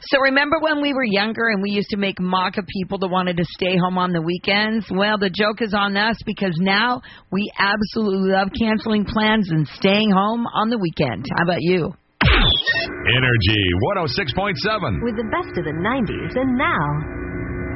So remember when we were younger and we used to make mock of people that wanted to stay home on the weekends? Well, the joke is on us because now we absolutely love canceling plans and staying home on the weekend. How about you? Energy 106.7. With the best of the 90s and now.